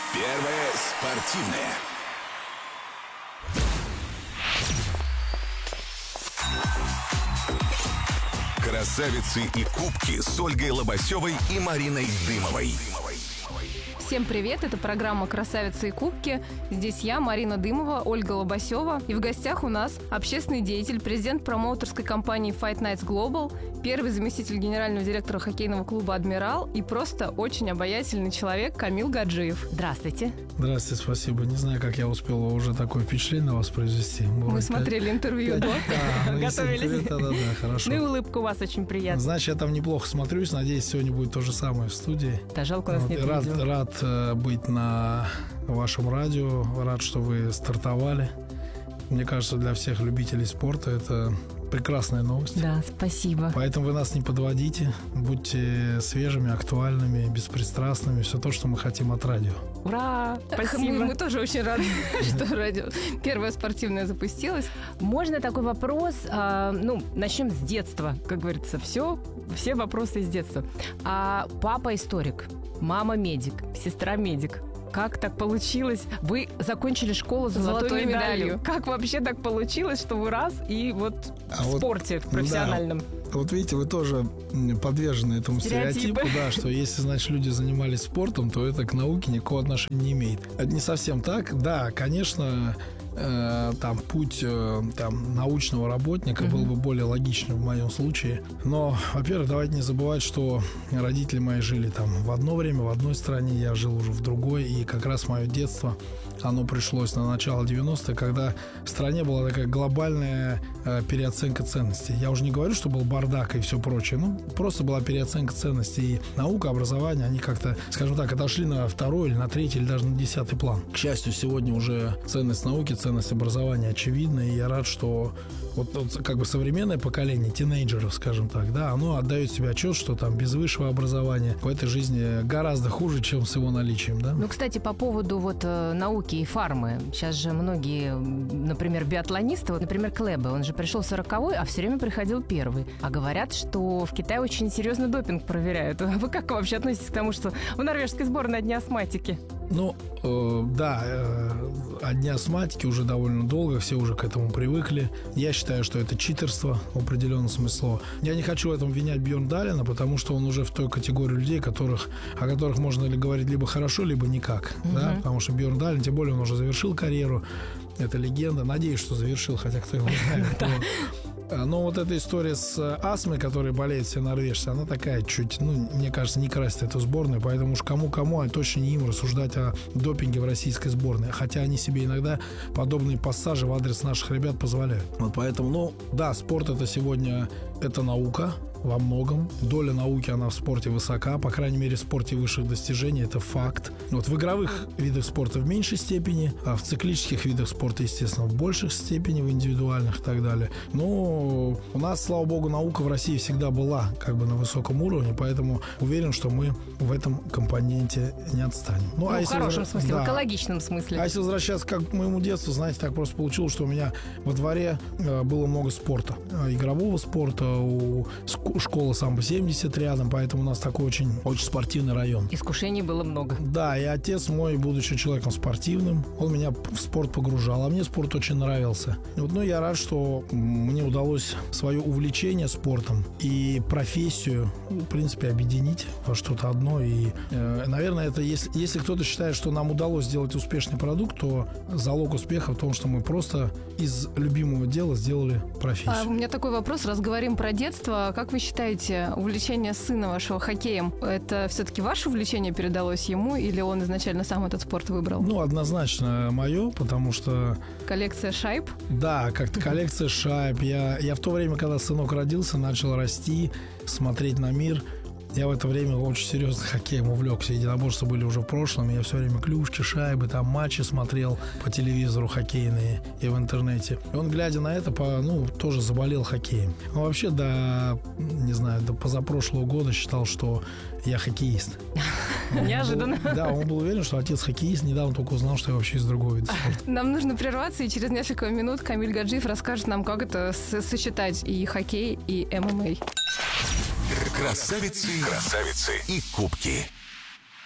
Первое спортивное. Красавицы и кубки с Ольгой Лобасевой и Мариной Дымовой. Всем привет, это программа «Красавицы и кубки». Здесь я, Марина Дымова, Ольга Лобасева. И в гостях у нас общественный деятель, президент промоутерской компании Fight Nights Global, первый заместитель генерального директора хоккейного клуба «Адмирал» и просто очень обаятельный человек Камил Гаджиев. Здравствуйте. Здравствуйте, спасибо. Не знаю, как я успел уже такое впечатление на вас произвести. Мы смотрели интервью, да? Готовились. Да, хорошо. Ну и улыбка у вас очень приятная. Значит, я там неплохо смотрюсь. Надеюсь, сегодня будет то же самое в студии. Да, жалко, у нас нет видео. Рад быть на вашем радио. Рад, что вы стартовали. Мне кажется, для всех любителей спорта это прекрасная новость. Да, спасибо. Поэтому вы нас не подводите. Будьте свежими, актуальными, беспристрастными. Все то, что мы хотим от радио. Ура! Спасибо. Мы тоже очень рады, что радио первое спортивное запустилось. Можно такой вопрос? Начнем с детства, как говорится. Все вопросы из детства. Папа историк, мама медик, сестра медик. Как так получилось? Вы закончили школу с золотой медалью. Как вообще так получилось, что вы раз и в спорте профессиональном? Да. Вот видите, вы тоже подвержены этому стереотипу, да, что если, значит, люди занимались спортом, то это к науке никакого отношения не имеет. Это не совсем так. Да, конечно, путь научного работника был бы более логичным в моем случае. Но, во-первых, давайте не забывать, что родители мои жили в одно время, в одной стране, я жил уже в другой, и как раз мое детство, оно пришлось на начало 90-х, когда в стране была такая глобальная переоценка ценностей. Я уже не говорю, что был бардак и все прочее, просто была переоценка ценностей. И наука, образование, они как-то, скажем так, отошли на второй или на третий, или даже на 10-й план. К счастью, сегодня уже ценность науки, ценность образования очевидна, и я рад, что современное поколение тинейджеров, скажем так, да, оно отдает себе отчет, что без высшего образования в этой жизни гораздо хуже, чем с его наличием, да. Кстати, по поводу науки и фармы. Сейчас же многие, например, биатлонисты, например, Клэбе, он же пришел 40-й, а все время приходил первый. А говорят, что в Китае очень серьезно допинг проверяют. Вы как вообще относитесь к тому, что в норвежской сборной одни астматики? Одни астматики уже довольно долго, все уже к этому привыкли. Я считаю, что это читерство в определенном смысле. Я не хочу в этом винять Бьерндалена, потому что он уже в той категории людей, о которых можно говорить либо хорошо, либо никак. Да? Потому что Бьерндален, тем более, он уже завершил карьеру. Это легенда. Надеюсь, что завершил, хотя кто его знает. Но эта история с астмой, которой болеют все норвежцы, она такая чуть, мне кажется, не красит эту сборную. Поэтому уж кому-кому, а точно не им рассуждать о допинге в российской сборной. Хотя они себе иногда подобные пассажи в адрес наших ребят позволяют. Поэтому, спорт это сегодня, это наука во многом. Доля науки, она в спорте высока. По крайней мере, в спорте высших достижений. Это факт. В игровых видах спорта в меньшей степени, а в циклических видах спорта, естественно, в большей степени, в индивидуальных и так далее. Но у нас, слава богу, наука в России всегда была на высоком уровне, поэтому уверен, что мы в этом компоненте не отстанем. В хорошем смысле, в экологичном смысле. А если возвращаться к моему детству, знаете, так просто получилось, что у меня во дворе было много спорта. Игрового спорта, школа самбо-70 рядом, поэтому у нас такой очень спортивный район. Искушений было много. Да, и отец мой, будучи человеком спортивным, он меня в спорт погружал, а мне спорт очень нравился. Я рад, что мне удалось свое увлечение спортом и профессию, в принципе, объединить во что-то одно. И, наверное, это если кто-то считает, что нам удалось сделать успешный продукт, то залог успеха в том, что мы просто из любимого дела сделали профессию. У меня такой вопрос, раз говорим про детство, как вы считаете, увлечение сына вашего хоккеем, это все-таки ваше увлечение передалось ему, или он изначально сам этот спорт выбрал? Однозначно мое, потому что... Коллекция шайб? Да, как-то коллекция шайб. Я в то время, когда сынок родился, начал расти, смотреть на мир. Я в это время очень серьезно хоккеем увлекся. Единоборства были уже в прошлом. Я все время клюшки, шайбы, матчи смотрел по телевизору хоккейные и в интернете. И он, глядя на это, тоже заболел хоккеем. Он вообще до позапрошлого года считал, что я хоккеист. Неожиданно. Он был уверен, что отец хоккеист. Недавно только узнал, что я вообще из другого вида спорта. Нам нужно прерваться, и через несколько минут Камиль Гаджиев расскажет нам, как это сочетать и хоккей, и ММА. Красавицы и кубки.